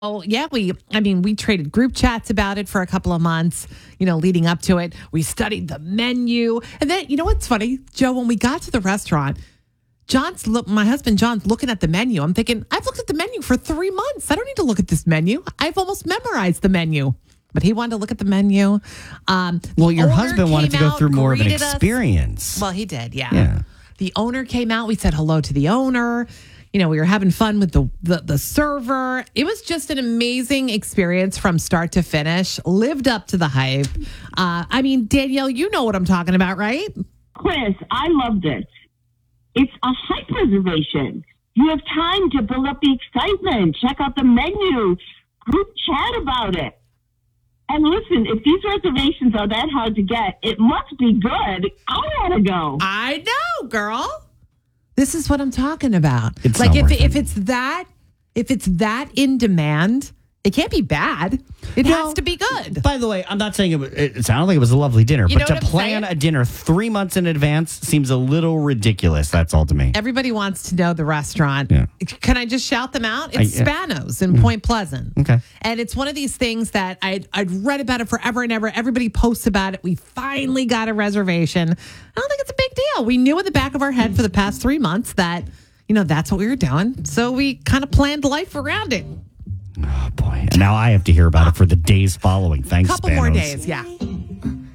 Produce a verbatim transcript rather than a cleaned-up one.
Oh, yeah, we, I mean, we traded group chats about it for a couple of months, you know, leading up to it. We studied the menu. And then, you know what's funny, Joe, when we got to the restaurant, John's look, my husband John's looking at the menu. I'm thinking, I've looked at the menu for three months. I don't need to look at this menu. I've almost memorized the menu. But he wanted to look at the menu. Um, well, your husband wanted to go out, through more of an greeted us. experience. Well, he did, yeah. Yeah. The owner came out. We said hello to the owner. You know, we were having fun with the, the the server. It was just an amazing experience from start to finish. Lived up to the hype. Uh, I mean, Danielle, you know what I'm talking about, right? Chris, I loved it. It's a hype reservation. You have time to build up the excitement. Check out the menu. Group chat about it. And listen, if these reservations are that hard to get, it must be good. I want to go. I know, girl. This is what I'm talking about. It's like if if if it's that if it's that in demand, it can't be bad. It No. has to be good. By the way, I'm not saying it, was, it sounded like it was a lovely dinner, You but know to what I'm plan saying? a dinner three months in advance seems a little ridiculous. That's all to me. Everybody wants to know the restaurant. Yeah. Can I just shout them out? It's I- yeah. Spanos in Point Pleasant. Okay. And it's one of these things that I'd, I'd read about it forever and ever. Everybody posts about it. We finally got a reservation. I don't think it's a big deal. We knew in the back of our head for the past three months that, you know, that's what we were doing. So we kind of planned life around it. Oh, boy. And now I have to hear about it for the days following. Thanks, Couple more Spanos. days, yeah.